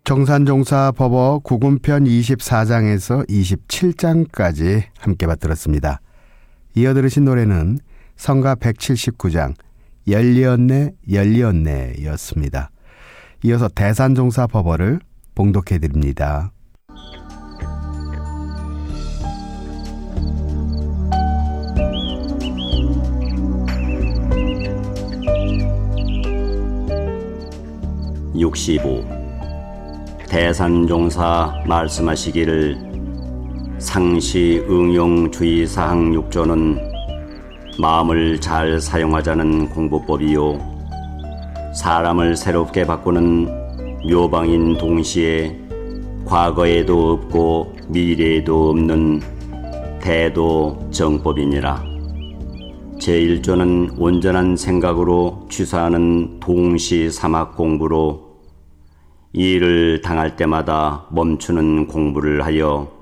정산종사법어 구군편 24장에서 27장까지 함께 들었습니다. 이어 들으신 노래는 성가 179장 열리었네 열리었네 였습니다. 이어서 대산종사법어를 봉독해 드립니다. (65) 대산종사 말씀하시기를 상시 응용 주의사항 6조는 마음을 잘 사용하자는 공부법이요 사람을 새롭게 바꾸는 묘방인 동시에 과거에도 없고 미래에도 없는 대도 정법이니라. 제1조는 온전한 생각으로 취사하는 동시 사막 공부로 일을 당할 때마다 멈추는 공부를 하여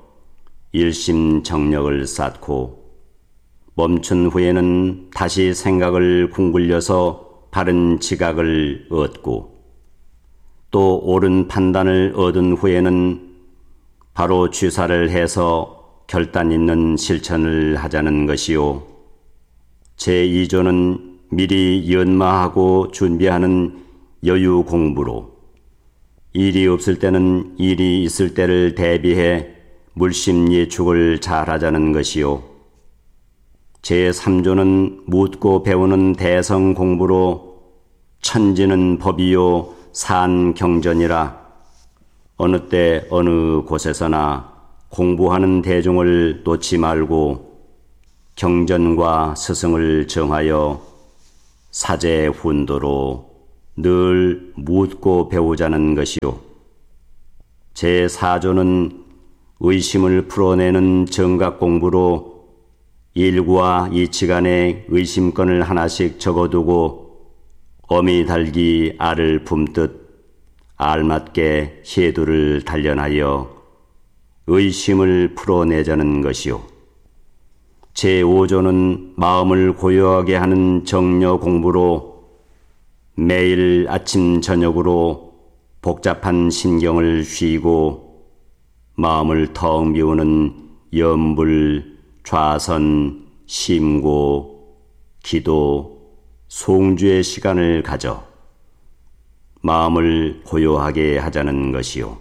일심정력을 쌓고 멈춘 후에는 다시 생각을 궁굴려서 바른 지각을 얻고 또 옳은 판단을 얻은 후에는 바로 취사를 해서 결단 있는 실천을 하자는 것이요. 제2조는 미리 연마하고 준비하는 여유 공부로 일이 없을 때는 일이 있을 때를 대비해 물심 예축을 잘하자는 것이요. 제3조는 묻고 배우는 대성 공부로 천지는 법이요 산경전이라 어느 때 어느 곳에서나 공부하는 대중을 놓지 말고 경전과 스승을 정하여 사제훈도로 늘 묻고 배우자는 것이요. 제4조는 의심을 풀어내는 정각 공부로 일과 이치간에 의심건을 하나씩 적어두고 어미 달기 알을 품듯 알맞게 해두를 단련하여 의심을 풀어내자는 것이요. 제5조는 마음을 고요하게 하는 정려 공부로 매일 아침 저녁으로 복잡한 신경을 쉬고 마음을 텅 비우는 염불, 좌선, 심고, 기도, 송주의 시간을 가져 마음을 고요하게 하자는 것이요.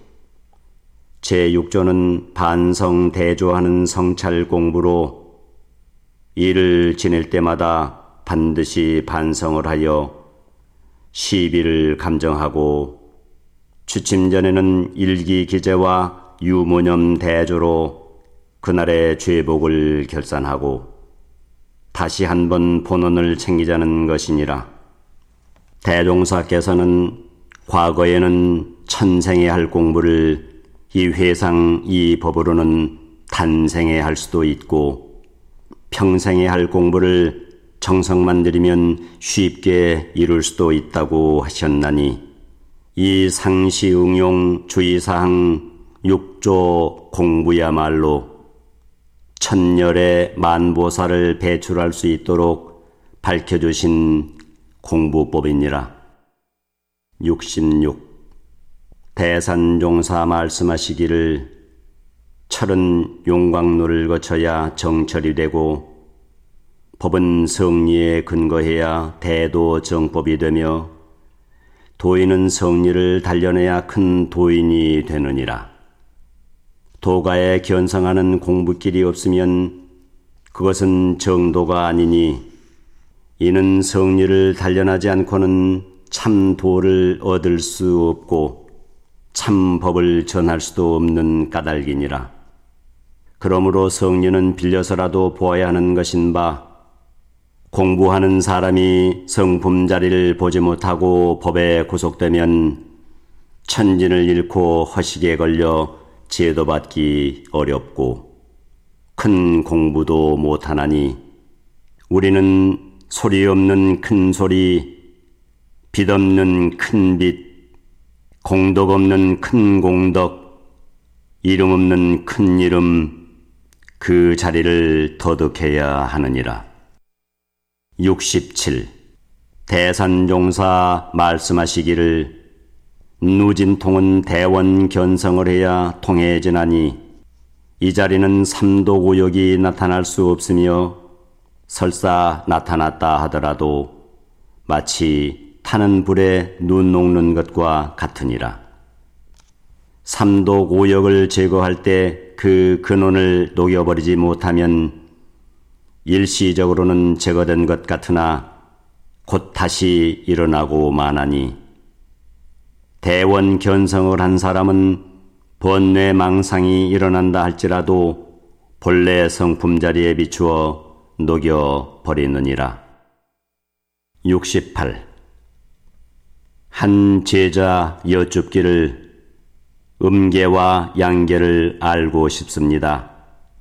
제6조는 반성 대조하는 성찰 공부로 일을 지낼 때마다 반드시 반성을 하여 시비를 감정하고 취침 전에는 일기 기재와 유무념 대조로 그날의 죄복을 결산하고 다시 한번 본원을 챙기자는 것이니라. 대종사께서는 과거에는 천생에 할 공부를 이 회상 이 법으로는 단생에 할 수도 있고 평생에 할 공부를 정성만 들이면 쉽게 이룰 수도 있다고 하셨나니 이 상시응용 주의사항 6조 공부야말로 천열의 만보살을 배출할 수 있도록 밝혀주신 공부법이니라. 66. 대산종사 말씀하시기를 철은 용광로를 거쳐야 정철이 되고 법은 성리에 근거해야 대도 정법이 되며 도인은 성리를 단련해야 큰 도인이 되느니라. 도가에 견성하는 공부길이 없으면 그것은 정도가 아니니 이는 성리를 단련하지 않고는 참 도를 얻을 수 없고 참 법을 전할 수도 없는 까닭이니라. 그러므로 성리는 빌려서라도 보아야 하는 것인 바 공부하는 사람이 성품 자리를 보지 못하고 법에 구속되면 천진을 잃고 허식에 걸려 제도받기 어렵고 큰 공부도 못하나니 우리는 소리 없는 큰 소리, 빛 없는 큰 빛, 공덕 없는 큰 공덕, 이름 없는 큰 이름, 그 자리를 터득해야 하느니라. 67. 대산종사 말씀하시기를 누진통은 대원 견성을 해야 통해지나니 이 자리는 삼도고역이 나타날 수 없으며 설사 나타났다 하더라도 마치 타는 불에 눈 녹는 것과 같으니라. 삼도고역을 제거할 때 그 근원을 녹여버리지 못하면 일시적으로는 제거된 것 같으나 곧 다시 일어나고 마나니 대원 견성을 한 사람은 번뇌 망상이 일어난다 할지라도 본래 성품 자리에 비추어 녹여버리느니라. 68. 한 제자 여쭙기를 음계와 양계를 알고 싶습니다.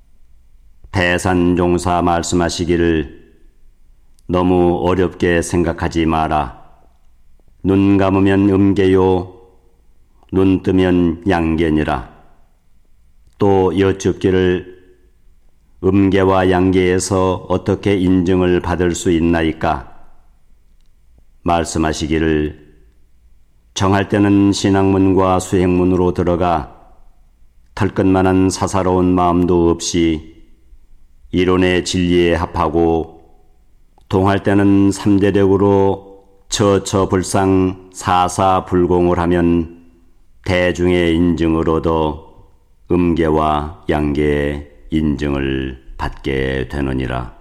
대산종사 말씀하시기를 너무 어렵게 생각하지 마라. 눈 감으면 음계요, 눈 뜨면 양계니라. 또 여쭙기를 음계와 양계에서 어떻게 인증을 받을 수 있나이까? 말씀하시기를 정할 때는 신학문과 수행문으로 들어가 털끝만한 사사로운 마음도 없이 이론의 진리에 합하고 동할 때는 삼대력으로 처처불상 사사불공을 하면 대중의 인증을 얻어 음계와 양계의 인증을 받게 되느니라.